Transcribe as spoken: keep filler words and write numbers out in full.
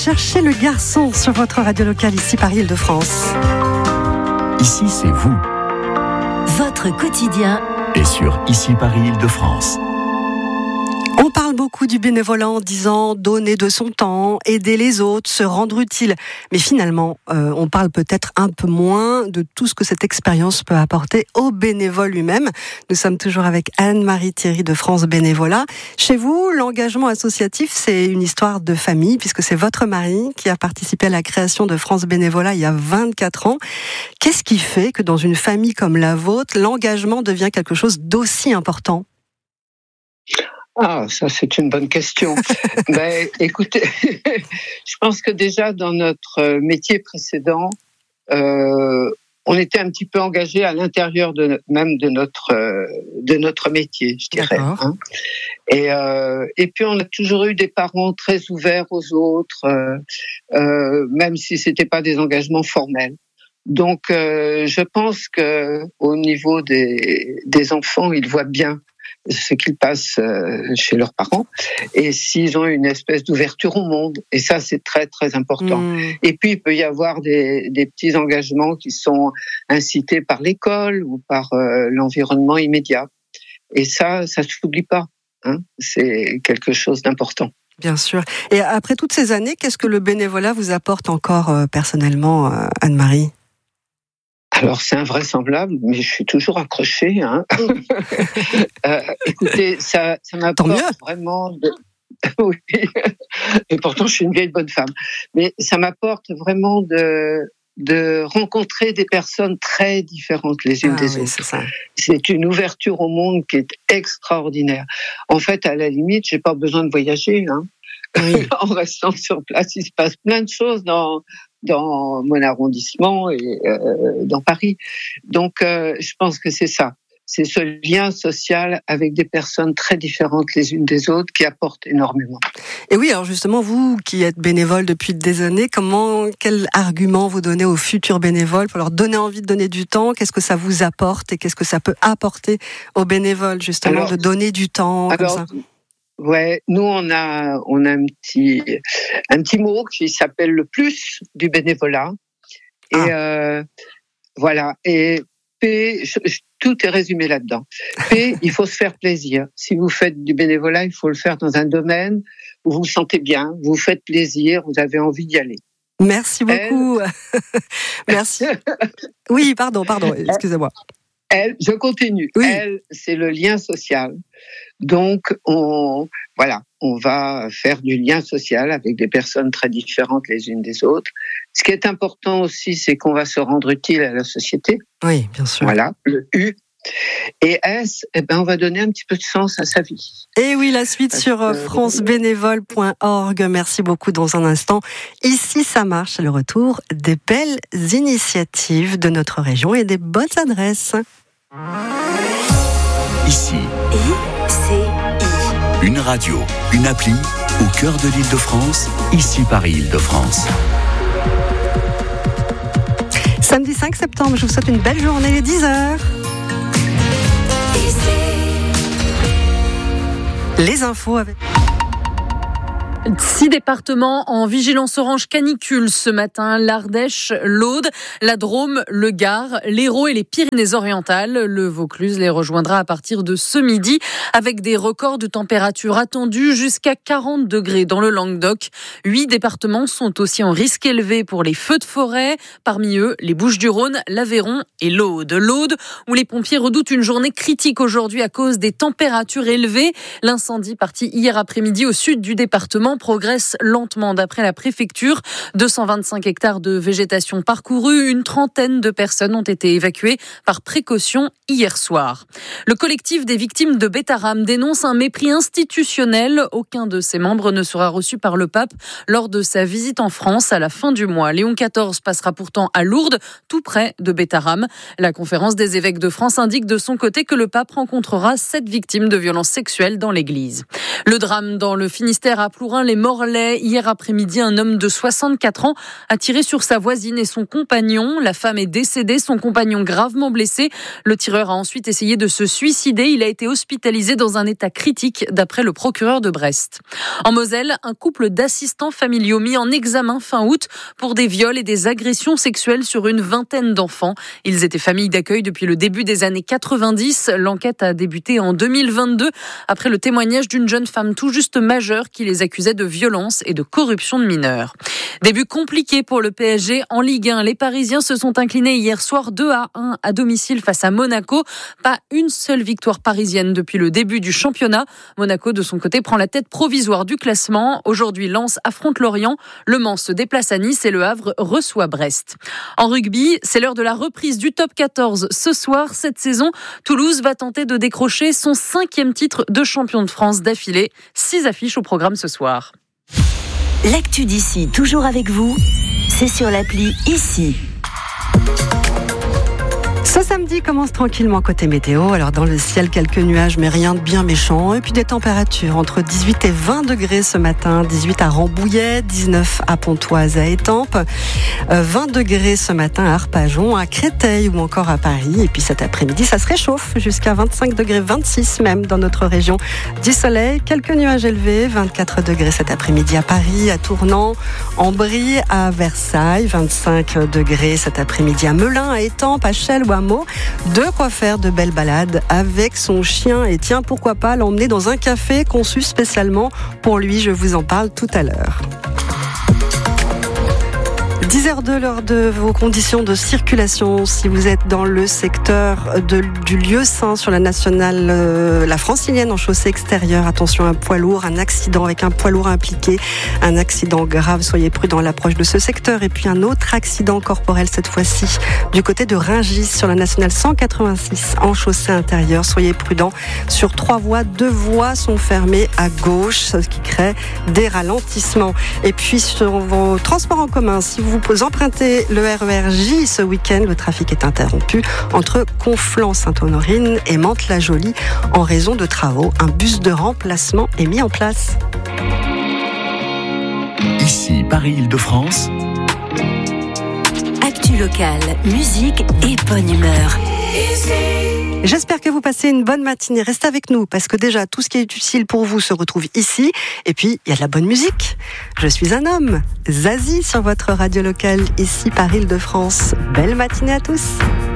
cherchez le garçon sur votre radio locale ici Paris Île-de-France. Ici, c'est vous. Votre quotidien Et sur Ici Paris Île-de-France. On parle beaucoup du bénévolat en disant donner de son temps, aider les autres, se rendre utile. Mais finalement, euh, on parle peut-être un peu moins de tout ce que cette expérience peut apporter au bénévole lui-même. Nous sommes toujours avec Anne-Marie Thierry de France Bénévolat. Chez vous, l'engagement associatif, c'est une histoire de famille, puisque c'est votre mari qui a participé à la création de France Bénévolat il y a vingt-quatre ans. Qu'est-ce qui fait que dans une famille comme la vôtre, l'engagement devient quelque chose d'aussi important ? Ah, ça c'est une bonne question. ben, écoutez, je pense que déjà dans notre métier précédent, euh, on était un petit peu engagé à l'intérieur de même de notre euh, de notre métier, je dirais. Hein. Et euh, et puis on a toujours eu des parents très ouverts aux autres, euh, euh, même si c'était pas des engagements formels. Donc, euh, je pense que au niveau des des enfants, ils voient bien ce qu'ils passent chez leurs parents et s'ils ont une espèce d'ouverture au monde. Et ça, c'est très, très important. Mmh. Et puis, il peut y avoir des, des petits engagements qui sont incités par l'école ou par euh, l'environnement immédiat. Et ça, ça ne s'oublie pas. Hein. C'est quelque chose d'important. Bien sûr. Et après toutes ces années, qu'est-ce que le bénévolat vous apporte encore euh, personnellement, euh, Anne-Marie ? Alors c'est invraisemblable, mais je suis toujours accrochée. Hein. euh, écoutez, ça, ça m'apporte vraiment. De... oui. Et pourtant, je suis une vieille bonne femme. Mais ça m'apporte vraiment de de rencontrer des personnes très différentes les unes ah, des oui, autres. C'est, ça. C'est une ouverture au monde qui est extraordinaire. En fait, à la limite, j'ai pas besoin de voyager. Hein. Oui. En restant sur place, il se passe plein de choses dans dans mon arrondissement et euh, dans Paris. Donc, euh, je pense que c'est ça. C'est ce lien social avec des personnes très différentes les unes des autres qui apporte énormément. Et oui, alors justement, vous qui êtes bénévole depuis des années, comment, quel argument vous donnez aux futurs bénévoles pour leur donner envie de donner du temps ? Qu'est-ce que ça vous apporte et qu'est-ce que ça peut apporter aux bénévoles, justement, alors, de donner du temps alors, comme ça ? Ouais, nous on a on a un petit un petit mot qui s'appelle le plus du bénévolat et ah. euh, voilà et P je, je, tout est résumé là-dedans. P il faut se faire plaisir. Si vous faites du bénévolat, il faut le faire dans un domaine où vous vous sentez bien, vous vous faites plaisir, vous avez envie d'y aller. Merci beaucoup. Elle... Merci. Oui, pardon, pardon, excusez-moi. Elle, je continue. Oui. Elle, c'est le lien social. Donc, on, voilà, on va faire du lien social avec des personnes très différentes les unes des autres. Ce qui est important aussi, c'est qu'on va se rendre utile à la société. Oui, bien sûr. Voilà, le U. Et S, eh ben, on va donner un petit peu de sens à sa vie. Et oui, la suite Parce sur que... france bénévole point org. Merci beaucoup dans un instant. Ici, ça marche. C'est le retour des belles initiatives de notre région et des bonnes adresses. Ici. I, C, I. Une radio, une appli au cœur de l'Île-de-France. Ici Paris Île-de-France. Samedi cinq septembre, je vous souhaite une belle journée, il est dix heures. Les infos avec... Six départements en vigilance orange canicule ce matin. L'Ardèche, l'Aude, la Drôme, le Gard, l'Hérault et les Pyrénées-Orientales. Le Vaucluse les rejoindra à partir de ce midi avec des records de température attendus jusqu'à quarante degrés dans le Languedoc. Huit départements sont aussi en risque élevé pour les feux de forêt. Parmi eux, les Bouches-du-Rhône, l'Aveyron et l'Aude. L'Aude, où les pompiers redoutent une journée critique aujourd'hui à cause des températures élevées. L'incendie parti hier après-midi au sud du département progresse lentement d'après la préfecture. deux cent vingt-cinq hectares de végétation parcourus, une trentaine de personnes ont été évacuées par précaution hier soir. Le collectif des victimes de Bétharram dénonce un mépris institutionnel. Aucun de ses membres ne sera reçu par le pape lors de sa visite en France à la fin du mois. Léon quatorze passera pourtant à Lourdes, tout près de Bétharram. La conférence des évêques de France indique de son côté que le pape rencontrera sept victimes de violences sexuelles dans l'église. Le drame dans le Finistère à Plourin. les Morlaix. Hier après-midi, un homme de soixante-quatre ans a tiré sur sa voisine et son compagnon. La femme est décédée, son compagnon gravement blessé. Le tireur a ensuite essayé de se suicider. Il a été hospitalisé dans un état critique, d'après le procureur de Brest. En Moselle, un couple d'assistants familiaux mis en examen fin août pour des viols et des agressions sexuelles sur une vingtaine d'enfants. Ils étaient famille d'accueil depuis le début des années quatre-vingt-dix. L'enquête a débuté en deux mille vingt-deux après le témoignage d'une jeune femme tout juste majeure qui les accusait de violence et de corruption de mineurs. Début compliqué pour le P S G en Ligue un. Les Parisiens se sont inclinés hier soir deux à un à domicile face à Monaco. Pas une seule victoire parisienne depuis le début du championnat. Monaco, de son côté, prend la tête provisoire du classement. Aujourd'hui, Lens affronte Lorient. Le Mans se déplace à Nice et le Havre reçoit Brest. En rugby, c'est l'heure de la reprise du top quatorze. Ce soir, cette saison, Toulouse va tenter de décrocher son cinquième titre de champion de France d'affilée. Six affiches au programme ce soir. L'actu d'ici, toujours avec vous, c'est sur l'appli Ici. Ce samedi commence tranquillement côté météo. Alors dans le ciel, quelques nuages, mais rien de bien méchant. Et puis des températures entre dix-huit et vingt degrés ce matin. dix-huit à Rambouillet, dix-neuf à Pontoise, à Étampes. vingt degrés ce matin à Arpajon, à Créteil ou encore à Paris. Et puis cet après-midi, ça se réchauffe jusqu'à vingt-cinq degrés, vingt-six même dans notre région. Du soleil, quelques nuages élevés. vingt-quatre degrés cet après-midi à Paris, à Tournan, en Brie, à Versailles. vingt-cinq degrés cet après-midi à Melun, à Étampes, à Chelles ou à De quoi faire de belles balades avec son chien. Et tiens, pourquoi pas l'emmener dans un café conçu spécialement pour lui. Je vous en parle tout à l'heure. dix heures deux, l'heure de vos conditions de circulation. Si vous êtes dans le secteur de, du lieu saint sur la nationale, euh, la francilienne en chaussée extérieure, attention, un poids lourd, un accident avec un poids lourd impliqué, un accident grave, soyez prudents à l'approche de ce secteur. Et puis un autre accident corporel cette fois-ci du côté de Rungis sur la nationale cent quatre-vingt-six en chaussée intérieure, soyez prudents. Sur trois voies, deux voies sont fermées à gauche, ce qui crée des ralentissements. Et puis sur vos transports en commun, si vous Vous empruntez le R E R J ce week-end, le trafic est interrompu entre Conflans-Sainte-Honorine et Mantes-la-Jolie en raison de travaux. Un bus de remplacement est mis en place. Ici, Paris-Île-de-France. Actu locale, musique et bonne humeur. J'espère que vous passez une bonne matinée. Restez avec nous parce que déjà, tout ce qui est utile pour vous se retrouve ici. Et puis, il y a de la bonne musique. Je suis un homme. Zazie sur votre radio locale, ici par Île-de-France. Belle matinée à tous.